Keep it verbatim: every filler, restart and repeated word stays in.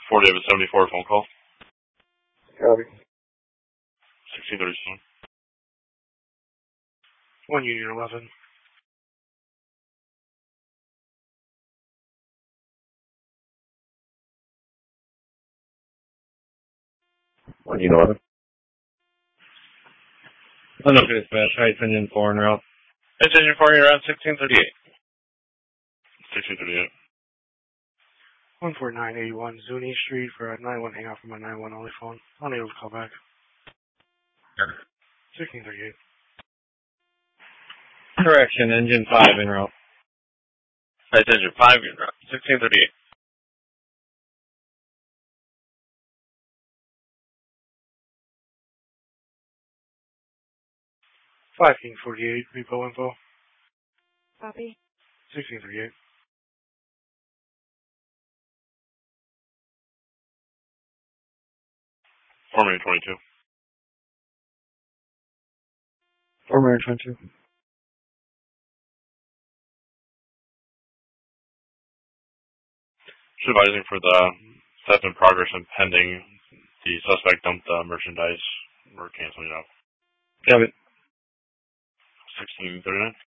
forty of a seventy-four phone call. Copy. sixteen thirty-seven. one Union eleven. one Union eleven. London Dispatch, Heights Engine four en route. Heights Engine four, you're on sixteen thirty-eight. sixteen thirty-eight. one four nine eight one Zuni Street for a nine one hang out from my nine one only phone. Unable to call back. Yeah. sixteen thirty-eight. Correction, Engine five en route. Heights Engine five, you're on sixteen thirty-eight. five King forty-eight, repo info. Copy. sixteen thirty-eight. four Marine twenty-two. four Marine twenty-two. Just advising for the theft in progress and pending. The suspect dumped the merchandise. We're canceling it out. Copy. sixteen thirty-nine.